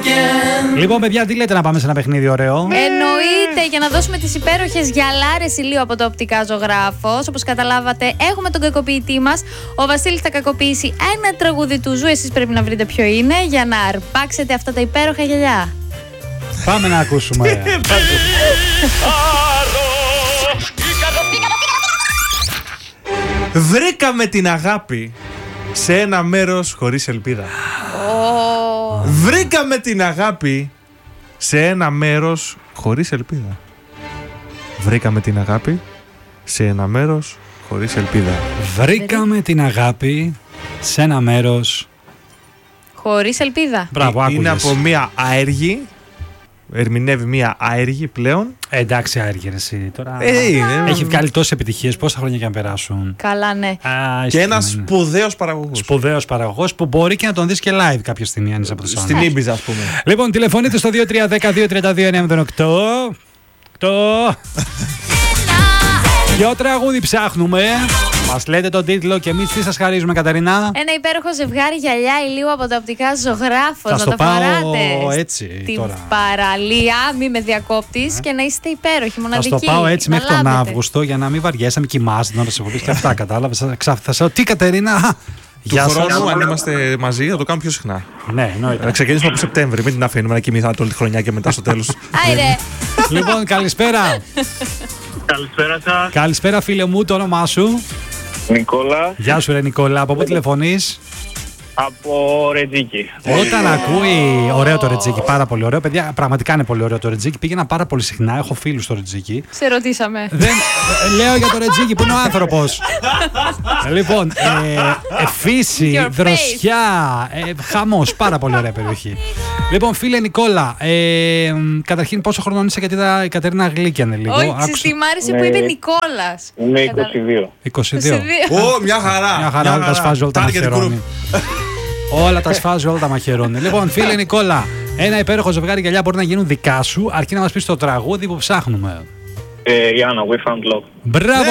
Λοιπόν, παιδιά, τι λέτε να πάμε σε ένα παιχνίδι ωραίο? Εννοείται, για να δώσουμε τις υπέροχες γυαλάρες ηλίου από το Οπτικά Ζωγράφος. Όπως καταλάβατε, έχουμε τον κακοποιητή μας. Ο Βασίλης θα κακοποιήσει ένα τραγούδι του Ζου. Εσείς πρέπει να βρείτε ποιο είναι για να αρπάξετε αυτά τα υπέροχα γυαλιά. Πάμε να ακούσουμε. Βρήκαμε την αγάπη σε ένα μέρος χωρίς ελπίδα. Βρήκαμε την αγάπη σε ένα μέρος χωρίς ελπίδα. Βρήκαμε την αγάπη σε ένα μέρος χωρίς ελπίδα. Βρήκαμε την αγάπη σε ένα μέρος χωρίς ελπίδα. Μπράβο, άκουγες. Είναι από μία αέργη. Ερμηνεύει μία αέργη πλέον. Εντάξει, άεργη εσύ τώρα. Έχει βγάλει τόσες επιτυχίες, πόσα χρόνια και να περάσουν. Καλά, ναι. Και ένας σπουδαίος παραγωγός. Σπουδαίος παραγωγός που μπορεί και να τον δεις και live κάποια στιγμή, αν είσαι από το Σάνο. Στην Ήμπιζα, ας πούμε. Λοιπόν, τηλεφωνείτε στο 2310-232-908. Ποιο τραγούδι ψάχνουμε? Μας λέτε τον τίτλο και εμείς τι σας χαρίζουμε, Κατερίνα? Ένα υπέροχο ζευγάρι γυαλιά ηλίου από το Οπτικά Ζωγράφος. Θα να στο τα πάω φοράτε έτσι την τώρα. παραλία, μη με διακόπτεις, και να είστε υπέροχοι, μοναδικοί. Θα στο πάω έτσι να μέχρι τον λάβετε. Αύγουστο για να μην βαριέσαι, να κοιμάσαι την ώρα της εκπομπής και αυτά, κατάλαβες? Θα σε τι, Κατερίνα? Του χρόνου, αν είμαστε μαζί, θα το κάνουμε πιο συχνά. Ναι, εννοείται. Να ξεκινήσουμε από Σεπτέμβρη, μην την αφήνουμε να κοιμηθάτε όλη τη χρονιά και μετά στο τέλος. Άιρε. Λοιπόν, καλησπέρα. Καλησπέρα σας. Καλησπέρα, φίλε μου, το όνομά σου? Νικόλα. Γεια σου, ρε Νικόλα. Από πού τηλεφωνείς? Από Ρετζίκη. Όταν ακούει ωραίο το Ρετζίκι, πάρα πολύ ωραίο. Παιδιά, πραγματικά είναι πολύ ωραίο το Ρετζίκι. Πήγαινα πάρα πολύ συχνά. Έχω φίλους στο Ρετζίκι. Σε ρωτήσαμε. Λέω για το Ρετζίκι που είναι ο άνθρωπος. Λοιπόν, φύση, Your δροσιά, χαμός. Πάρα πολύ ωραία περιοχή. Λοιπόν, φίλε Νικόλα, καταρχήν πόσο χρονών είσαι, γιατί η Κατερίνα γλύκιανε λίγο. Όχι, τι μ' άρεσε που είπε Νικόλας. Είμαι 22. 22. Μια χαρά. Μια χαρά, όλα τα σφάζει, όλα τα Target μαχαιρώνει. Όλα τα σφάζει, όλα τα μαχαιρώνει. Λοιπόν, φίλε Νικόλα, ένα υπέροχο ζευγάρι γυαλιά μπορεί να γίνουν δικά σου, αρκεί να μας πεις το τραγούδι που ψάχνουμε. Ιάννα, We Found Love. Μπράβο!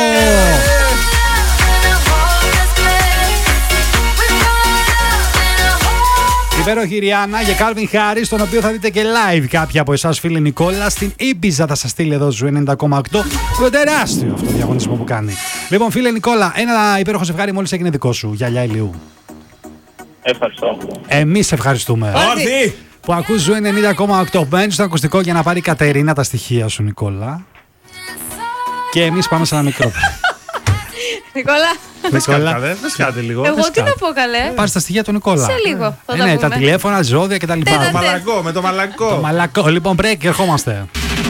Υπέροχη Ριάννα για Calvin Harris, τον οποίο θα δείτε και live κάποιοι από εσάς, φίλε Νικόλα. Στην Ήμπιζα θα σας στείλει εδώ Ζου 90,8. Το τεράστιο αυτό το διαγωνισμό που κάνει. Λοιπόν, φίλε Νικόλα, ένα υπέροχο ζευγάρι μόλις έγινε δικό σου, γυαλιά ηλίου. Ευχαριστώ. Εμείς ευχαριστούμε. Όρθι! Που ακούς Ζου 90,8. Μπαίνεις στο ακουστικό για να πάρει η Κατερίνα τα στοιχεία σου, Νικόλα. Και εμείς πάμε σε ένα μικρό. Νικόλα. Νικόλα, Δεν σκάτε λίγο. Εγώ τι να πω, καλέ. πάρεις τα στοιχεία του Νικόλα. Σε λίγο θα τα Ναι, πούμε. τα τηλέφωνα, ζώδια κτλ. Μαλακό, με το μαλακό. Το μαλακό. Λοιπόν, break και ερχόμαστε.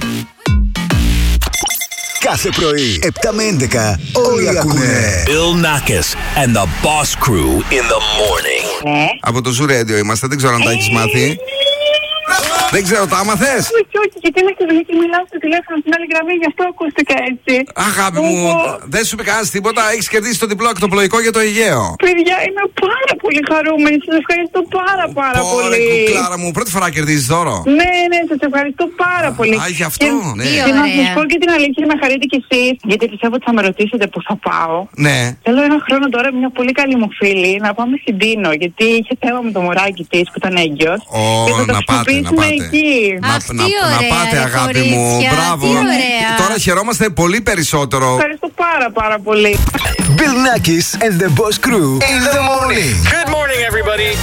Κάθε πρωί, 7 με 11, όλοι ακούνε. Bill Nackis and the Boss Crew in the morning. Από το Zoo Radio είμαστε, δεν ξέρω αν τα έχεις μάθει. Δεν ξέρω, τα άμαθες? Όχι, γιατί είμαι στη δουλειά και μιλάω στο τηλέφωνο στην άλλη γραμμή, γι' αυτό ακούστηκα έτσι. Αγάπη μου, δεν σου πει κανένας τίποτα, έχεις κερδίσει το διπλό ακτοπλοϊκό για το Αιγαίο. Παιδιά, είμαι πάρα πολύ χαρούμενη. Σας ευχαριστώ πάρα Ωραία, πολύ. κουκλάρα μου, πρώτη φορά κερδίζεις δώρο. Ναι, σας ευχαριστώ πάρα πολύ. Α, γι' αυτό, ναι. Και να σας πω και την αλήθεια, να χαρείτε κι εσείς, γιατί πιστεύω ότι θα με ρωτήσετε πού θα πάω. Ναι. Θέλω ένα χρόνο τώρα μια πολύ καλή μου φίλη να πάμε στην Τίνο, γιατί είχε θέμα με το μωράκι της που ήταν έγκυος. Και θα το χρησιμοποιήσουμε εκεί. Να πάτε, αγάπη μου. Μπράβο. Τώρα χαιρόμαστε πολύ περισσότερο. Ευχαριστώ πάρα πολύ. Bill Nackis and the Boss Crew in the morning. Good morning, everybody.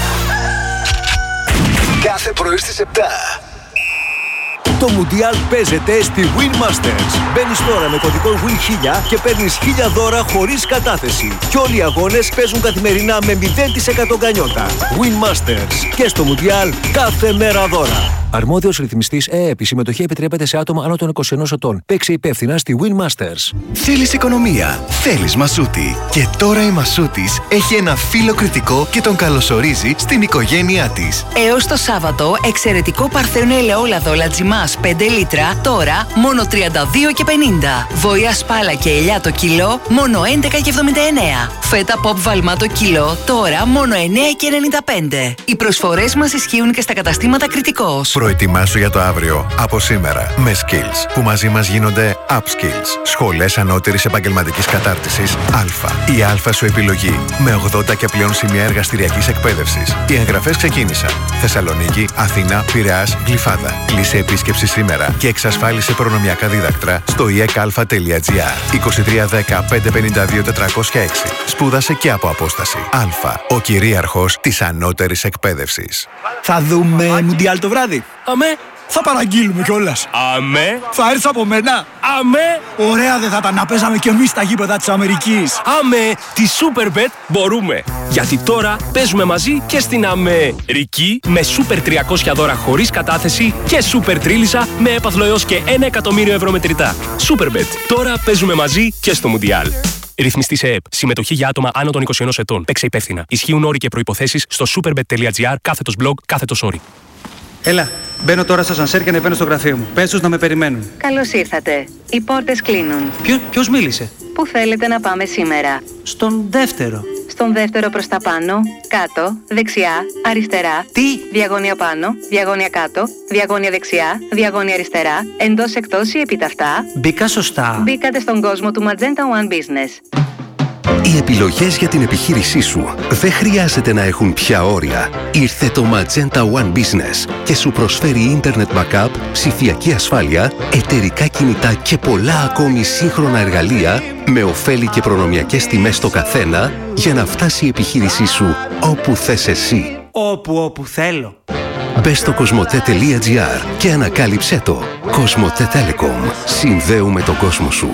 Κάθε πρωί στις 7. Το Μουντιάλ παίζεται στη Win Masters. Μπαίνεις τώρα με κωδικό WIN1000 και παίρνεις 1000 δώρα χωρίς κατάθεση. Και όλοι οι αγώνες παίζουν καθημερινά με 0% γκανιότα. Win Masters. Και στο Μουντιάλ κάθε μέρα δώρα. Αρμόδιος ρυθμιστής ΕΕΠ. Η συμμετοχή επιτρέπεται σε άτομα άνω των 21 ετών. Παίξε υπεύθυνα στη Win Masters. Θέλεις οικονομία, θέλεις Μασούτη. Και τώρα η Μασούτης έχει ένα φύλλο κριτικό και τον καλωσορίζει στην οικογένειά της. Έως το Σάββατο, εξαιρετικό παρθένο ελαιόλαδο Λατζιμάς 5 λίτρα, τώρα μόνο 32,50. Βοήα σπάλα και ελιά το κιλό, μόνο 11,79. Φέτα pop βαλμά το κιλό, τώρα μόνο 9,95. Οι προσφορές μας ισχύουν και στα καταστήματα Κριτικός. Προετοιμάσου για το αύριο από σήμερα με Skills, που μαζί μας γίνονται Upskills. Σχολές ανώτερης επαγγελματικής κατάρτισης Α. Η Α σου επιλογή με 80 και πλέον σημεία εργαστηριακής εκπαίδευσης. Οι εγγραφές ξεκίνησαν. Θεσσαλονίκη, Αθήνα, Πειραιάς, Γλυφάδα. Κλείσε επίσκεψη σήμερα και εξασφάλισε προνομιακά δίδακτρα στο ekalfa.gr. 2310 552 406. Σπούδασε και από απόσταση. Α. Ο κυρίαρχος της ανώτερης εκπαίδευσης. Θα δούμε Μουντιάλ το βράδυ. Αμέ. Θα παραγγείλουμε κιόλας. Αμέ. Θα έρθει από μένα. Αμέ. Ωραία δεν θα ήταν να παίζαμε κι εμείς στα γήπεδα της Αμερικής. Αμέ. Τη Superbet μπορούμε. Γιατί τώρα παίζουμε μαζί και στην Αμερική με Super 300 δώρα χωρίς κατάθεση και Super Τρίλισσα με έπαθλο έως και 1 εκατομμύριο ευρώ μετρητά. Superbet. Τώρα παίζουμε μαζί και στο Μουντιάλ. Ρυθμιστή σε ΕΠ. Συμμετοχή για άτομα άνω των 21 ετών. Παίξε υπεύθυνα. Ισχύουν όροι και προϋποθέσεις στο superbet.gr/blog/όροι. Έλα, μπαίνω τώρα στο ασανσέρ και ανεβαίνω στο γραφείο μου. Πες τους να με περιμένουν. Καλώς ήρθατε. Οι πόρτες κλείνουν. Ποιος μίλησε? Πού θέλετε να πάμε σήμερα? Στον δεύτερο. Στον δεύτερο προς τα πάνω, κάτω, δεξιά, αριστερά. Τι? Διαγώνια πάνω, διαγώνια κάτω, διαγώνια δεξιά, διαγώνια αριστερά, εντός εκτός ή επίταυτα. Μπήκα σωστά. Μπήκατε στον κόσμο του Magenta One Business. Οι επιλογές για την επιχείρησή σου δεν χρειάζεται να έχουν πια όρια. Ήρθε το Magenta One Business και σου προσφέρει Internet Backup, ψηφιακή ασφάλεια, εταιρικά κινητά και πολλά ακόμη σύγχρονα εργαλεία με ωφέλη και προνομιακές τιμές στο καθένα για να φτάσει η επιχείρησή σου όπου θες εσύ. Όπου θέλω. Μπες στο cosmote.gr και ανακάλυψέ το. Cosmote Telecom. Συνδέουμε τον κόσμο σου.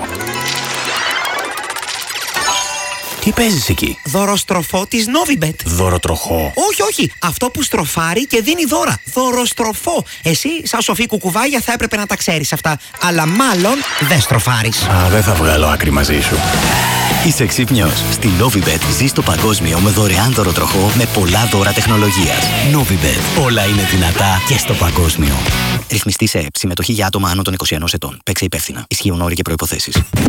Τι παίζεις εκεί? Δωροστροφό της Novibet. Δωροτροχό? Όχι. Αυτό που στροφάρει και δίνει δώρα. Δωροστροφό. Εσύ, σαν σοφή κουκουβάγια, θα έπρεπε να τα ξέρεις αυτά. Αλλά μάλλον δεν στροφάρεις. Δεν θα βγάλω άκρη μαζί σου. Είσαι ξύπνιος. Στη Novibet ζεις το παγκόσμιο με δωρεάν δωροτροχό με πολλά δώρα τεχνολογίας. Novibet. Όλα είναι δυνατά και στο παγκόσμιο. Ρυθμιστή σε ΕΠ. Συμμετοχή για άτομα άνω των 21 ετών. Παίξε υπεύθυνα. Ισχύουν όροι και προϋποθέσεις.